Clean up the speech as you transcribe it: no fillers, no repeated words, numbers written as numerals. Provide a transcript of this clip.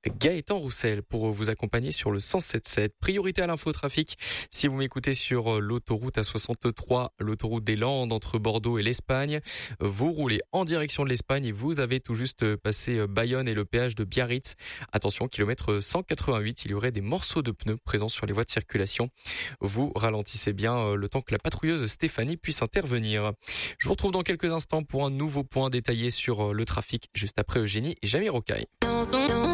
Gaëtan Roussel pour vous accompagner sur le 107.7. Priorité à l'infotrafic. Si vous m'écoutez sur l'autoroute A63, l'autoroute des Landes entre Bordeaux et l'Espagne, vous roulez en direction de l'Espagne et vous avez tout juste passé Bayonne et le péage de Biarritz. Attention, kilomètre 188, il y aurait des morceaux de pneus présents sur les voies de circulation. Vous ralentissez bien le temps que la patrouilleuse Stéphanie puisse intervenir. Je vous retrouve dans quelques instants pour un nouveau point détaillé sur le trafic, juste après Eugénie et Jamie Rocaille.